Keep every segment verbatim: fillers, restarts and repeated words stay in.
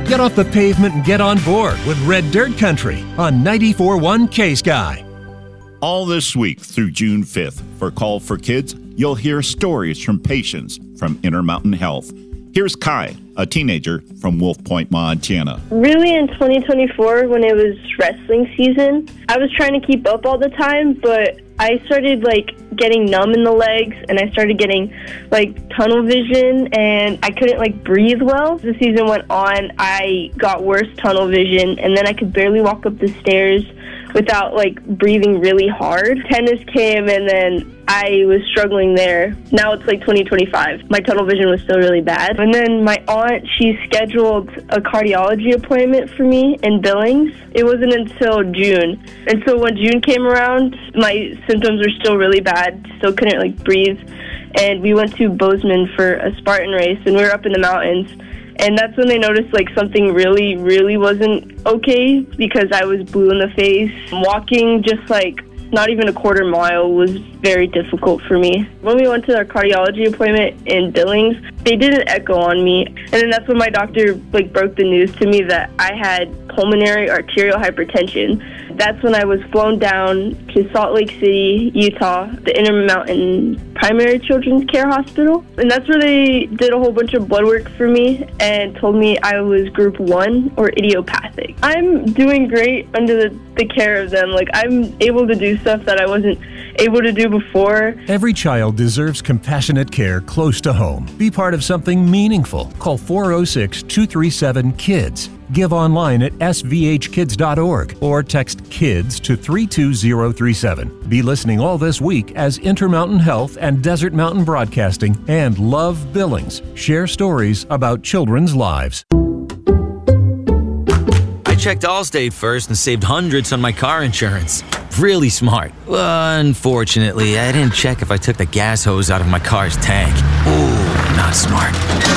Get off the pavement and get on board with Red Dirt Country on ninety-four point one K-Sky. All this week through June fifth for Call for Kids, you'll hear stories from patients from Intermountain Health. Here's Kai, a teenager from Wolf Point, Montana. Really, in twenty twenty-four, when it was wrestling season, I was trying to keep up all the time, but I started, like, getting numb in the legs, and I started getting, like, tunnel vision, and I couldn't, like, breathe well. As the season went on, I got worse tunnel vision, and then I could barely walk up the stairs without, like, breathing really hard. Tennis came, and then I was struggling there. Now it's, like, twenty twenty-five. My tunnel vision was still really bad. And then my aunt, she scheduled a cardiology appointment for me in Billings. It wasn't until June. And so when June came around, my symptoms were still really bad. Still couldn't, like, breathe. And we went to Bozeman for a Spartan race, and we were up in the mountains. And that's when they noticed, like, something really, really wasn't okay because I was blue in the face. Walking just, like, not even a quarter mile was very difficult for me. When we went to our cardiology appointment in Billings, they did an echo on me. And then that's when my doctor, like, broke the news to me that I had pulmonary arterial hypertension. That's when I was flown down to Salt Lake City, Utah, the Intermountain Primary Children's Care Hospital. And that's where they did a whole bunch of blood work for me and told me I was group one or idiopathic. I'm doing great under the, the care of them. Like, I'm able to do stuff that I wasn't able to do before. Every child deserves compassionate care close to home. Be part of something meaningful. Call four oh six, two three seven, KIDS. Give online at s v h kids dot org or text KIDS to three two zero three seven. Be listening all this week as Intermountain Health and Desert Mountain Broadcasting and Love Billings share stories about children's lives. I checked Allstate first and saved hundreds on my car insurance. Really smart. Unfortunately, I didn't check if I took the gas hose out of my car's tank. Ooh, not smart.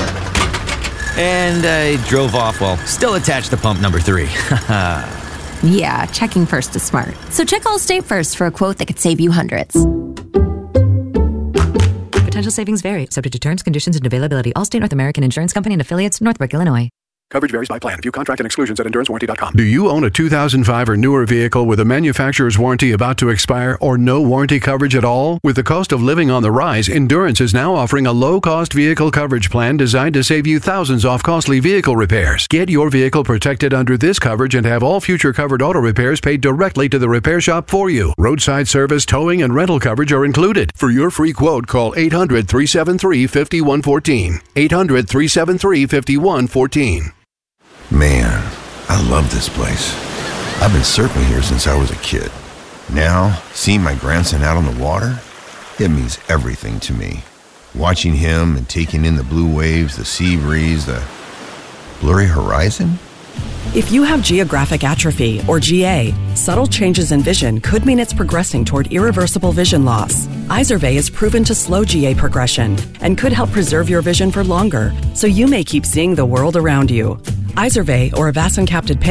And I drove off while still attached to pump number three. Yeah, checking first is smart. So check Allstate first for a quote that could save you hundreds. Potential savings vary, subject to terms, conditions, and availability. Allstate North American Insurance Company and Affiliates, Northbrook, Illinois. Coverage varies by plan. View contract and exclusions at endurance warranty dot com. Do you own a two thousand five or newer vehicle with a manufacturer's warranty about to expire or no warranty coverage at all? With the cost of living on the rise, Endurance is now offering a low-cost vehicle coverage plan designed to save you thousands off costly vehicle repairs. Get your vehicle protected under this coverage and have all future covered auto repairs paid directly to the repair shop for you. Roadside service, towing, and rental coverage are included. For your free quote, call eight hundred, three seven three, five one one four. eight hundred, three seven three, five one one four. Man, I love this place. I've been surfing here since I was a kid. Now, seeing my grandson out on the water, it means everything to me. Watching him and taking in the blue waves, the sea breeze, the blurry horizon. If you have geographic atrophy, or G A, subtle changes in vision could mean it's progressing toward irreversible vision loss. Izervay is proven to slow G A progression and could help preserve your vision for longer, so you may keep seeing the world around you. Izervay, or avastin-capted